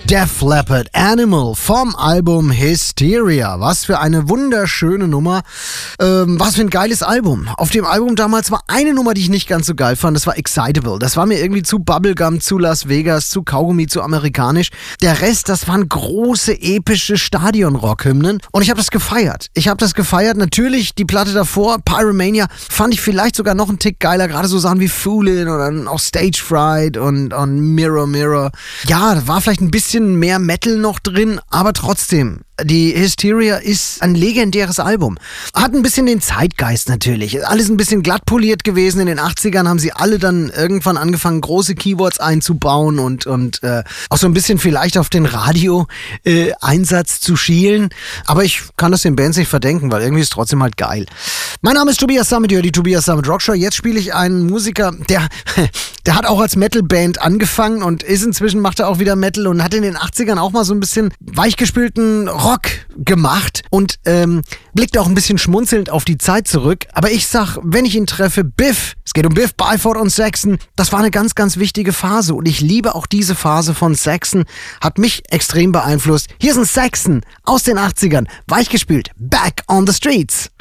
Def Leppard, Animal vom Album Hysteria. Was für eine wunderschöne Nummer. Was für ein geiles Album. Auf dem Album damals war eine Nummer, die ich nicht ganz so geil fand. Das war Excitable. Das war mir irgendwie zu Bubblegum, zu Las Vegas, zu Kaugummi, zu amerikanisch. Der Rest, das waren große, epische Stadion-Rock-Hymnen. Und ich habe das gefeiert. Natürlich die Platte davor, Pyromania, fand ich vielleicht sogar noch einen Tick geiler. Gerade so Sachen wie Foolin' oder auch Stage Fright und Mirror Mirror. Ja, da war vielleicht ein bisschen mehr Metal noch drin, aber trotzdem. Die Hysteria ist ein legendäres Album. Hat ein bisschen den Zeitgeist natürlich. Alles ein bisschen glatt poliert gewesen. In den 80ern haben sie alle dann irgendwann angefangen, große Keyboards einzubauen und auch so ein bisschen vielleicht auf den Radio-Einsatz zu schielen. Aber ich kann das den Bands nicht verdenken, weil irgendwie ist es trotzdem halt geil. Mein Name ist Tobias Sammet, die Tobias Sammet Rockshow. Jetzt spiele ich einen Musiker, der hat auch als Metal-Band angefangen und macht er auch wieder Metal und hat in den 80ern auch mal so ein bisschen weichgespülten Rock gemacht und blickt auch ein bisschen schmunzelnd auf die Zeit zurück. Aber ich sag, wenn ich ihn treffe, Biff, es geht um Biff Byford und Saxon, das war eine ganz, ganz wichtige Phase und ich liebe auch diese Phase von Saxon, hat mich extrem beeinflusst. Hier ist ein Saxon aus den 80ern, weichgespült, Back on the Streets.